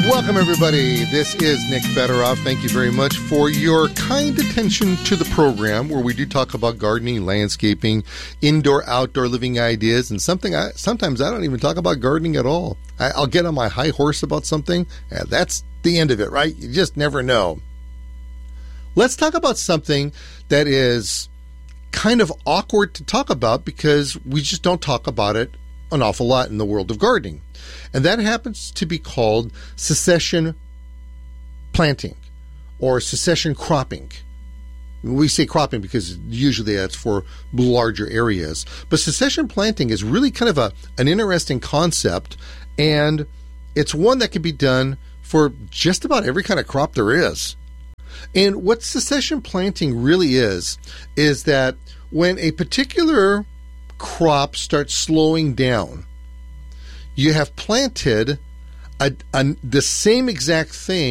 Welcome, everybody. This is Nick Fedorov. Thank you very much for your kind attention to the program where we do talk about gardening, landscaping, indoor, outdoor living ideas, and sometimes I don't even talk about gardening at all. I'll get on my high horse about something, and that's the end of it, right? You just never know. Let's talk about something that is kind of awkward to talk about because we just don't talk about it an awful lot in the world of gardening. And that happens to be called succession planting or succession cropping. We say cropping because usually that's for larger areas. But succession planting is really kind of an interesting concept, and it's one that can be done for just about every kind of crop there is. And what succession planting really is that when a particular crop starts slowing down, you have planted the same exact thing